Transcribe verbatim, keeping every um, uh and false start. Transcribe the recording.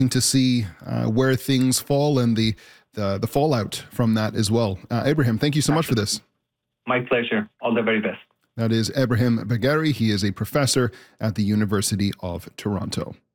to see uh, where things fall and the, the the fallout from that as well. Uh, Abraham, thank you so much for this. My pleasure. All the very best. That is Abraham Bagheri. He is a professor at the University of Toronto.